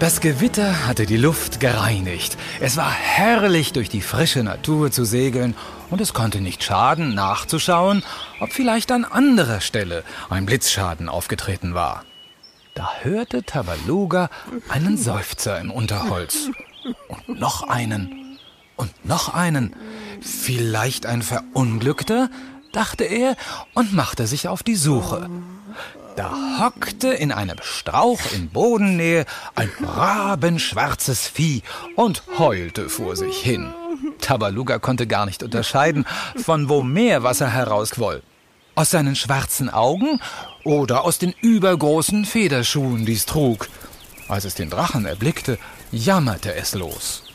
Das Gewitter hatte die Luft gereinigt. Es war herrlich, durch die frische Natur zu segeln, und es konnte nicht schaden, nachzuschauen, ob vielleicht an anderer Stelle ein Blitzschaden aufgetreten war. Da hörte Tabaluga einen Seufzer im Unterholz. Und noch einen. Und noch einen. Vielleicht ein Verunglückter, dachte er und machte sich auf die Suche. Da hockte in einem Strauch in Bodennähe ein rabenschwarzes Vieh und heulte vor sich hin. Tabaluga konnte gar nicht unterscheiden, von wo Meerwasser herausquoll. Aus seinen schwarzen Augen oder aus den übergroßen Federschuhen, die es trug. Als es den Drachen erblickte, jammerte es los.